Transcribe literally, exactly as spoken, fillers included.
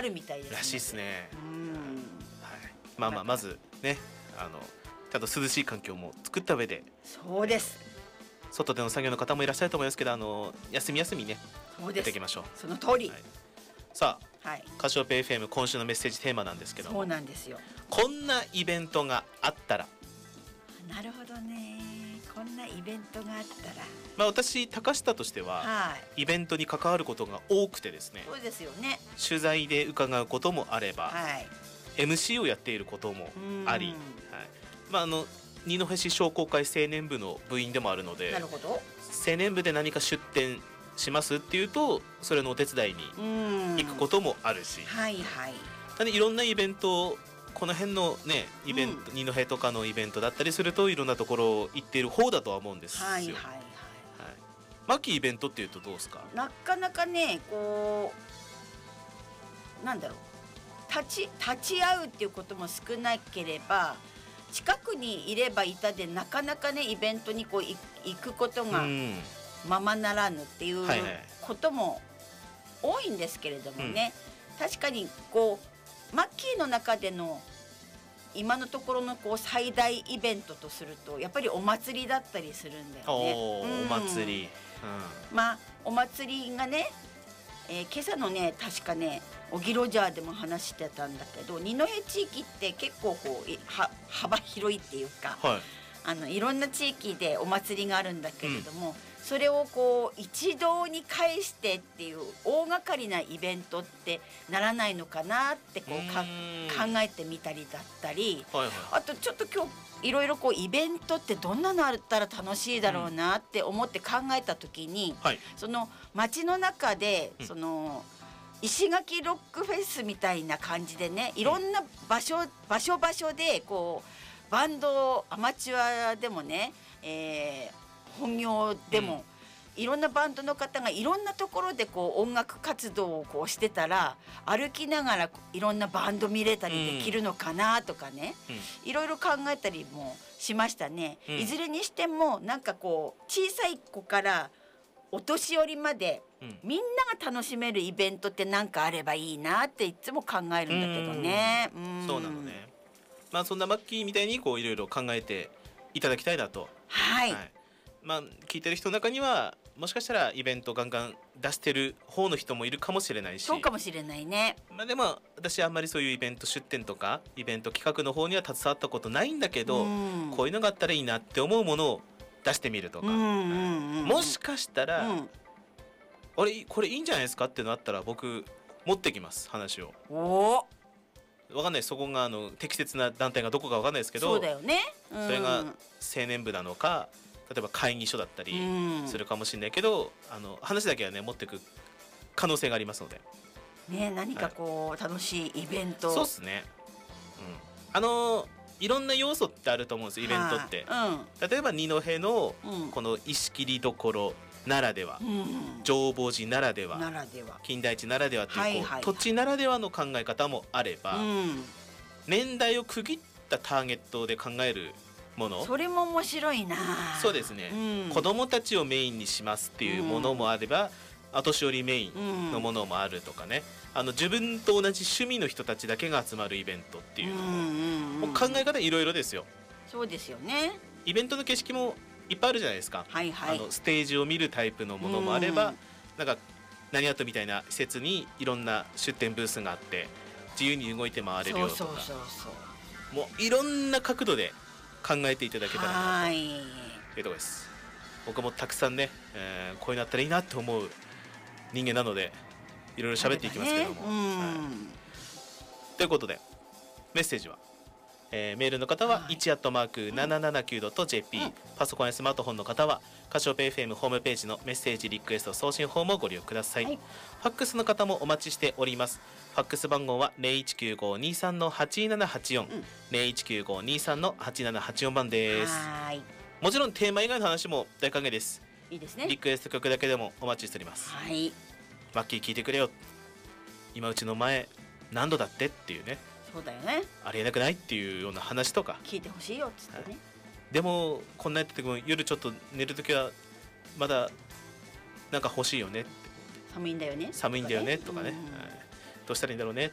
るみたいですね。 らしいですね。 うん、 はい、まあまあまずね、あのちゃんと涼しい環境も作った上で。 そうです。 外での作業の方もいらっしゃると思いますけど、あの休み休みね、 そうです。 やっていきましょう。 その通り。はい、 さあ、 はい、 カシオペ エフエム 今週のメッセージテーマなんですけども、 そうなんですよ。 こんなイベントがあったら。 なるほどね。こんなイベントがあったら、 まあ、私高下としては、はい、イベントに関わることが多くてですね。 そうですよね。 取材で伺うこともあれば、はい、エムシー をやっていることもあり、はい、まあ、あの二戸市商工会青年部の部員でもあるので、 なるほど、 青年部で何か出展しますっていうとそれのお手伝いに行くこともあるし、 はいはい、 なんでいろんなイベント、この辺のねイベント、うん、二戸とかのイベントだったりするといろんなところ行っている方だとは思うんですよ。はいはいはい、はい、マッキーイベントっていうとどうですか？ なかなかね、こうなんだろう、立ち立ち会うっていうことも少なければ、近くにいればいたでなかなかねイベントにこう行くことがままならぬっていうことも多いんですけれどもね、うん、確かにこうマッキーの中での今のところのこう最大イベントとするとやっぱりお祭りだったりするんだよね。 お、うん、お祭り、 うん、まあお祭りがね、えー、今朝のね確かねオギロジャーでも話してたんだけど、二戸地域って結構こうは幅広いっていうか、はい、あのいろんな地域でお祭りがあるんだけれども、うん、それをこう一堂に会してっていう大掛かりなイベントってならないのかなってこうか考えてみたりだったり、はいはい、あとちょっと今日いろいろこうイベントってどんなのあったら楽しいだろうなって思って考えた時に、うん、その街の中でその、うん、石垣ロックフェスみたいな感じでね、いろんな場所場所場所でこうバンドアマチュアでもね、えー、本業でも、うん、いろんなバンドの方がいろんなところでこう音楽活動をこうしてたら歩きながらいろんなバンド見れたりできるのかなとかね、うん、いろいろ考えたりもしましたね、うん、いずれにしてもなんかこう小さい子からお年寄りまで、うん、みんなが楽しめるイベントって何かあればいいなっていつも考えるんだけどね。うん、 そうなのね。まあそんなマッキーみたいにこういろいろ考えていただきたいなと。 はい、はい、 まあ聞いてる人の中にはもしかしたらイベントガンガン出してる方の人もいるかもしれないし、 そうかもしれないね。 まあでも私あんまりそういうイベント出展とかイベント企画の方には携わったことないんだけど、うん、こういうのがあったらいいなって思うものを出してみるとか、うんうんうん、もしかしたら、うん、あれこれいいんじゃないですかっていうのあったら僕持ってきます話を。 お分かんない、そこがあの適切な団体がどこか分かんないですけど、 そうだよね、うん、 それが青年部なのか例えば会議所だったりするかもしれないけど、うん、あの話だけはね持っていく可能性がありますので、 ね、何かこう、はい、楽しいイベント。 そうっすね、うん、あのいろんな要素ってあると思うんですイベントって、はあ、うん、例えば二戸のこの石切りどころならでは、うん、浄法寺ならでは、 ならでは金田一ならではっていう、 はいはいはい、 土地ならではの考え方もあれば、うん、年代を区切ったターゲットで考えるもの、 それも面白いな。 そうですね、うん、子どもたちをメインにしますっていうものもあれば、うん、お年寄りメインのものもあるとかね、あの自分と同じ趣味の人たちだけが集まるイベントっていうのも、うんうんうん、もう考え方いろいろですよ。 そうですよね。 イベントの景色もいっぱいあるじゃないですか、 はいはい、 あのステージを見るタイプのものもあれば、なんか何アートみたいな施設にいろんな出店ブースがあって自由に動いて回れるよとか、そうそうそうそう、もういろんな角度で考えていただけたらなというところです。僕もたくさんね、えー、こういうのあったらいいなと思う人間なのでいろいろ喋っていきますけども、ね、はい、ということでメッセージはえー、メールの方は いち アットマーク ななななきゅう ドット ジェーピー、うん、パソコンやスマートフォンの方はカシオペ エフエム ホームページのメッセージリクエスト送信フォームをご利用ください、はい、ファックスの方もお待ちしております。ファックス番号は ゼロいちきゅうごにさん はちななはちよん、うん、ゼロいちきゅうごにさん はちななはちよん番です。 はい、 もちろんテーマ以外の話も大歓迎です。 いいですね、 リクエスト曲だけでもお待ちしております。 はい、 マッキー聞いてくれよ、今うちの前何度だってっていうね、 そうだよね、 ありえなくないっていうような話とか聞いてほしいよっつってね、はい、 でもこんなやってても夜ちょっと寝るときはまだなんか欲しいよねって、 寒いんだよね寒いんだよねとかね、うん、はい、どうしたらいいんだろうねっ